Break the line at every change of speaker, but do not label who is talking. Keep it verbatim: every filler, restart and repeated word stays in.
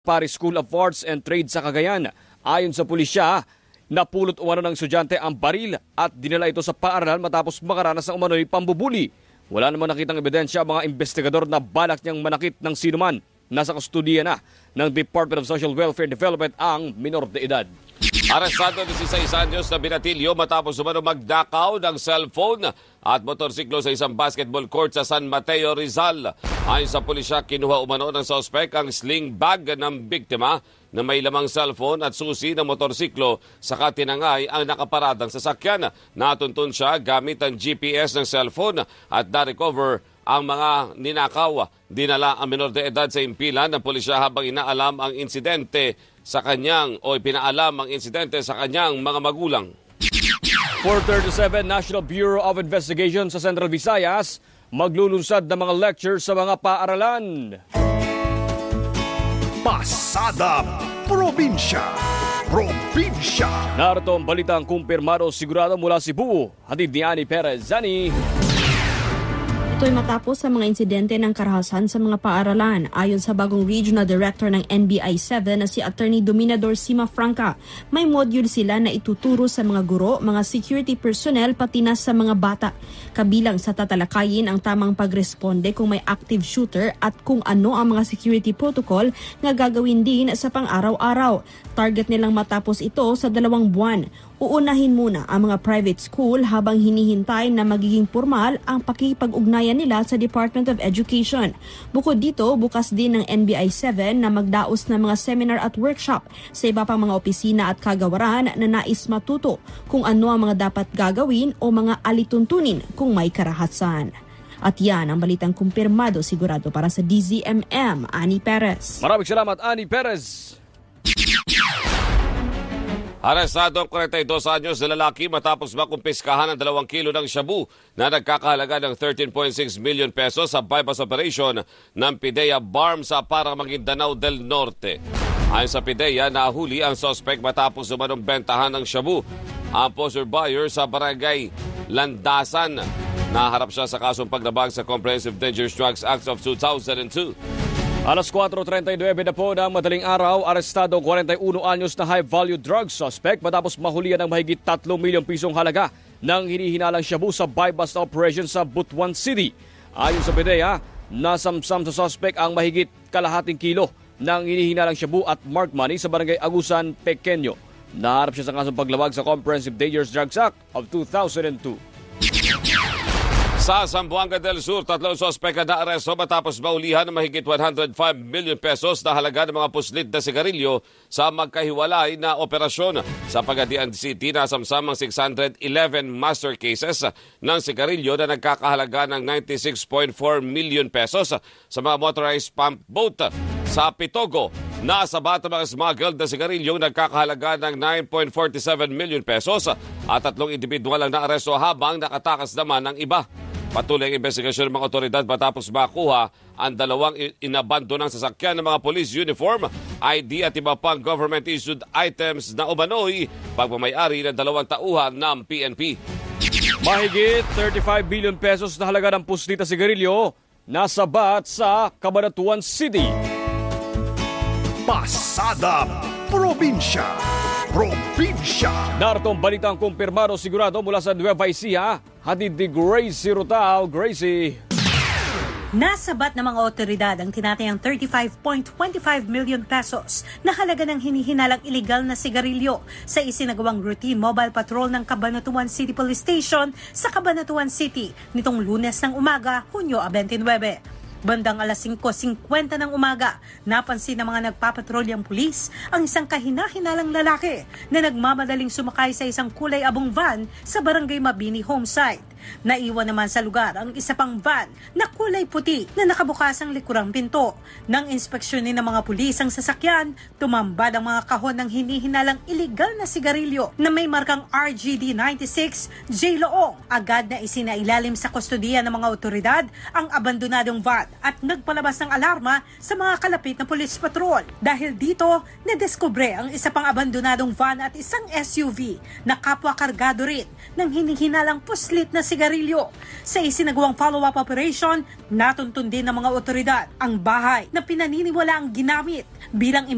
Paris School of Arts and Trade sa Cagayan. Ayon sa pulisya, napulot umano ng estudyante ang baril at dinala ito sa paaralan matapos makaranas ng umano'y pambubuli. Wala namang nakitang ebidensya ang mga investigador na balak niyang manakit ng sinuman. Nasa kustudiya na ng Department of Social Welfare and Development ang minor de edad.
Arestado ni sixty-six anyos na binatilyo matapos umano magdakaw ng cellphone at motorsiklo sa isang basketball court sa San Mateo, Rizal. Ayon sa pulisya, kinuha umano ng suspect ang sling bag ng biktima na may lamang cellphone at susi ng motorsiklo saka tinangay ang nakaparadang sasakyan. Natuntun siya gamit ang G P S ng cellphone at na-recover ang mga ninakaw. Dinala ang minor de edad sa impilan ng pulisya habang inaalam ang insidente sa kanyang o ipinaalam ang insidente sa kanyang mga magulang.
four thirty-seven National Bureau of Investigation sa Central Visayas maglulunsad ng mga lecture sa mga paaralan.
Pasada Probinsya. Probinsya.
Narito ang balitang kumpirmado sigurado mula Cebu. Hatid ni Annie Perez. Zani.
Ito'y matapos sa mga insidente ng karahasan sa mga paaralan. Ayon sa bagong Regional Director ng N B I seven na si Attorney Dominador Sima Franca, may module sila na ituturo sa mga guro, mga security personnel pati na sa mga bata. Kabilang sa tatalakayin ang tamang pagresponde kung may active shooter at kung ano ang mga security protocol na gagawin din sa pang-araw-araw. Target nilang matapos ito sa dalawang buwan. Uunahin muna ang mga private school habang hinihintay na magiging formal ang pakikipag-ugnayan nila sa Department of Education. Bukod dito, bukas din ng N B I seven na magdaos ng mga seminar at workshop sa iba pang mga opisina at kagawaran na nais matuto kung ano ang mga dapat gagawin o mga alituntunin kung may karahasan. At yan ang balitang kumpirmado sigurado para sa D Z M M, Annie Perez.
Maraming salamat, Annie Perez.
Arestado ang forty-two anyos na lalaki matapos makumpiskahan ng dalawang kilo ng shabu na nagkakahalaga ng thirteen point six million pesos sa bypass operation ng PIDEA Barm sa Parang Maguindanao del Norte. Ayon sa PIDEA, nahuli ang suspect matapos umanong bentahan ng shabu. Ang poster buyer sa barangay Landasan. Naharap siya sa kasong paglabag sa Comprehensive Dangerous Drugs Act of two thousand two.
Alas four thirty-nine na po ng madaling araw, arestado forty-one anyos na high-value drug suspect matapos mahulihan ng mahigit tatlong milyong pisong halaga ng hinihinalang shabu sa bypass operation sa Butuan City. Ayon sa PIDEA, nasamsam sa suspect ang mahigit kalahating kilo ng hinihinalang shabu at marked money sa barangay Agusan, Pequeño. Naharap siya sa kasong paglabag sa Comprehensive Dangerous Drugs Act of two thousand two.
Sa Zamboanga del Sur, tatlong sospek na aresto matapos maulihan ng mahigit one hundred five million pesos na halaga ng mga puslit na sigarilyo sa magkahiwalay na operasyon. Sa Pagadian City, nasamsamang six hundred eleven master cases ng sigarilyo na nagkakahalaga ng ninety-six point four million pesos sa mga motorized pump boat. Sa Pitogo, nasabat ang mga smuggled na sigarilyong nagkakahalaga ng nine point four seven million pesos at tatlong individual ang naaresto habang nakatakas naman ng iba. Patuloy ang investigasyon ng mga otoridad matapos makuha ang dalawang inabando ng sasakyan ng mga police uniform, I D at iba pang government-issued items na umano'y pagmamayari ng dalawang tauhan ng P N P.
Mahigit thirty-five billion pesos na halaga ng puslit na sigarilyo nasabat sa Cabanatuan City.
Pasada Probinsya. Probinsya.
Narito ang balitang kumpirmado sigurado mula sa Nueva Ecija. Hatid ni Gracie Rutao. Gracie.
Nasabat ng mga otoridad ang tinatayang thirty-five point two five million pesos na halaga ng hinihinalang iligal na sigarilyo sa isinagawang routine mobile patrol ng Cabanatuan City Police Station sa Cabanatuan City nitong Lunes ng umaga, Hunyo twenty-nine. Bandang alas five fifty ng umaga, napansin ng mga nagpapatrolyang pulis ang isang kahinahinalang lalaki na nagmamadaling sumakay sa isang kulay abong van sa Barangay Mabini Homesite. Naiwan naman sa lugar ang isa pang van na kulay puti na nakabukas ang likurang pinto. Nang inspeksyonin ng mga pulis ang sasakyan, tumambad ang mga kahon ng hinihinalang iligal na sigarilyo na may markang R G D ninety-six J Loong. Agad na isinailalim sa kustodiya ng mga otoridad ang abandonadong van at nagpalabas ng alarma sa mga kalapit na police patrol. Dahil dito, nadiskubre ang isa pang abandonadong van at isang S U V na kapwa kargado rin ng hinihinalang puslit na sigarilyo. Sa isinagawang follow-up operation, natuntun din ng mga otoridad ang bahay na pinaniniwala ang ginamit bilang